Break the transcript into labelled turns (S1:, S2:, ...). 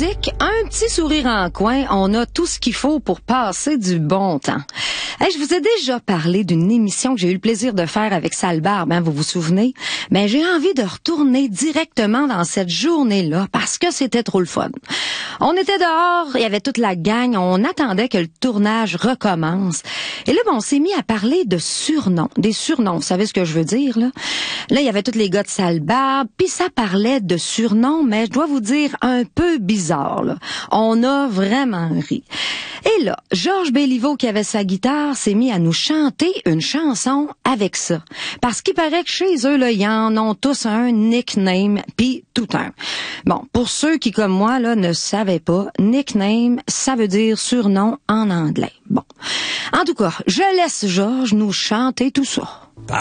S1: musique, un petit sourire en coin, on a tout ce qu'il faut pour passer du bon temps. Hey, je vous ai déjà parlé d'une émission que j'ai eu le plaisir de faire avec Sal Barbe, hein, vous vous souvenez? Ben, j'ai envie de retourner directement dans cette journée-là parce que c'était trop le fun. On était dehors, il y avait toute la gang, on attendait que le tournage recommence. Et là, ben, on s'est mis à parler de surnoms, des surnoms, vous savez ce que je veux dire, là? Là, il y avait tous les gars de Sal Barbe, puis ça parlait de surnoms, mais je dois vous dire un peu bizarre, là. On a vraiment ri. Et là, Georges Béliveau, qui avait sa guitare, s'est mis à nous chanter une chanson avec ça. Parce qu'il paraît que chez eux, là, ils en ont tous un nickname, puis tout un. Bon, pour ceux qui, comme moi, là, ne savaient pas, nickname, ça veut dire surnom en anglais. Bon. En tout cas, je laisse Georges nous chanter tout ça.